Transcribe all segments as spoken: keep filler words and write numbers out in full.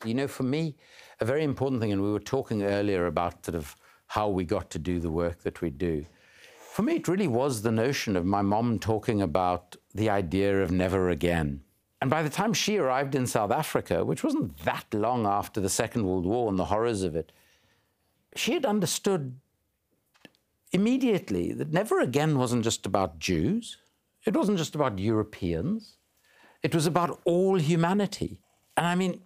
You know, for me, a very important thing, and we were talking earlier about sort of how we got to do the work that we do. For me, it really was the notion of my mom talking about the idea of never again. And by the time she arrived in South Africa, which wasn't that long after the Second World War and the horrors of it, she had understood immediately that never again wasn't just about Jews. It wasn't just about Europeans. It was about all humanity. And I mean,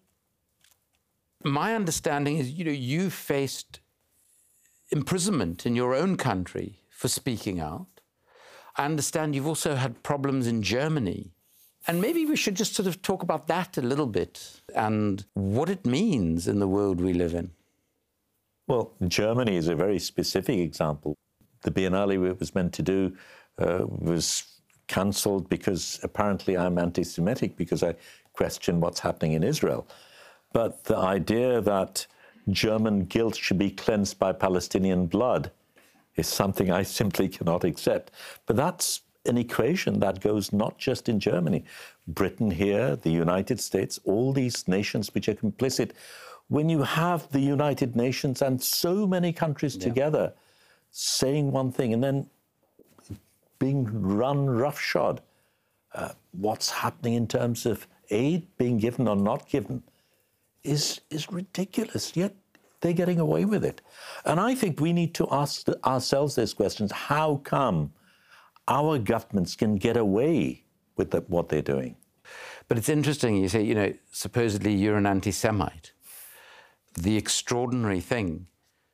my understanding is, you know, you faced imprisonment in your own country for speaking out. I understand you've also had problems in Germany. And maybe we should just sort of talk about that a little bit and what it means in the world we live in. Well, Germany is a very specific example. The Biennale it was meant to do uh, was cancelled because apparently I'm anti-Semitic because I question what's happening in Israel. But the idea that German guilt should be cleansed by Palestinian blood is something I simply cannot accept. But that's an equation that goes not just in Germany. Britain here, the United States, all these nations which are complicit. When you have the United Nations and so many countries yeah. together saying one thing and then being run roughshod, uh, what's happening in terms of aid being given or not given is, is ridiculous, yet they're getting away with it. And I think we need to ask ourselves these questions. How come our governments can get away with the, what they're doing? But it's interesting, you say, you know, supposedly you're an anti-Semite. The extraordinary thing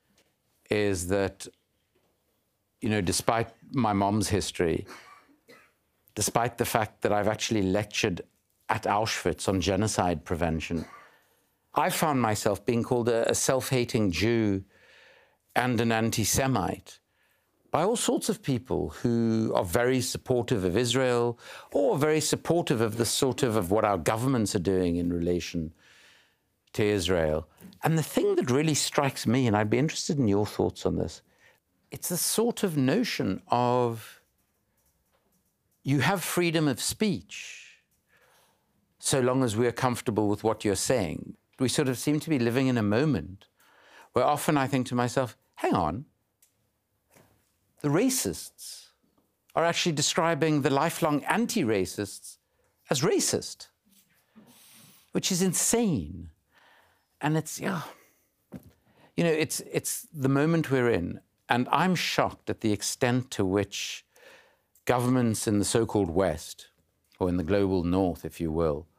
is that, you know, despite my mom's history, despite the fact that I've actually lectured at Auschwitz on genocide prevention, I found myself being called a, a self-hating Jew and an anti-Semite by all sorts of people who are very supportive of Israel or very supportive of the sort of, of what our governments are doing in relation to Israel. And the thing that really strikes me, and I'd be interested in your thoughts on this, it's the sort of notion of you have freedom of speech so long as we're comfortable with what you're saying. We sort of seem to be living in a moment where often I think to myself, hang on, the racists are actually describing the lifelong anti-racists as racist, which is insane. And it's, yeah, you know, it's, it's the moment we're in. And I'm shocked at the extent to which governments in the so-called West, or in the global North, if you will,